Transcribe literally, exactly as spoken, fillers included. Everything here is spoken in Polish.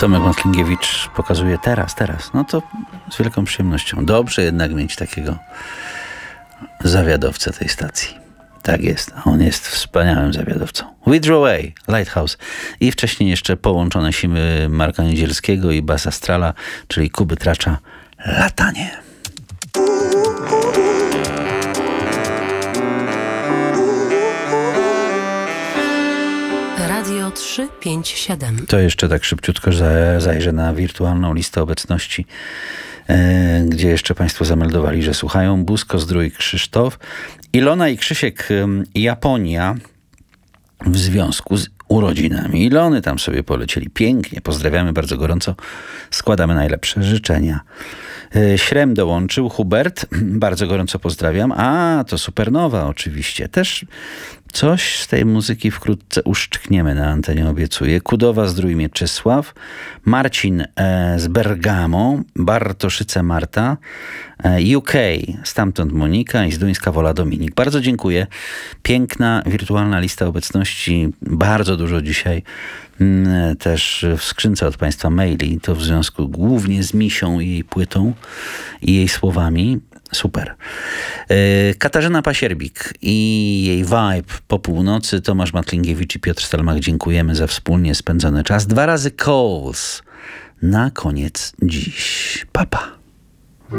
Tomek Matlingiewicz pokazuje teraz, teraz. No to z wielką przyjemnością. Dobrze jednak mieć takiego zawiadowcę tej stacji. Tak jest. On jest wspaniałym zawiadowcą. Withdraw Away, Lighthouse. I wcześniej jeszcze połączone siły Marka Niedzielskiego i Bas Astrala, czyli Kuby Tracza, Latanie. Radio trzy pięć siedem. To jeszcze tak szybciutko zajrzę na wirtualną listę obecności, gdzie jeszcze Państwo zameldowali, że słuchają. Busko, Zdrój, Krzysztof, Ilona i Krzysiek, Japonia, w związku z urodzinami Ilony. Tam sobie polecieli pięknie. Pozdrawiamy bardzo gorąco. Składamy najlepsze życzenia. Śrem dołączył, Hubert, bardzo gorąco pozdrawiam. A, to Supernowa oczywiście. Też coś z tej muzyki wkrótce uszczkniemy na antenie, obiecuję. Kudowa, Zdrój, Mieczysław, Marcin e, z Bergamo, Bartoszyce Marta, e, U K, stamtąd Monika i z Duńska Wola Dominik. Bardzo dziękuję. Piękna wirtualna lista obecności. Bardzo dużo dzisiaj m, też w skrzynce od Państwa maili. To w związku głównie z Misią i jej płytą i jej słowami. Super. Katarzyna Pasierbik i jej vibe po północy. Tomasz Matlingiewicz i Piotr Stelmach, dziękujemy za wspólnie spędzony czas. Dwa razy Coles na koniec dziś. Pa, pa.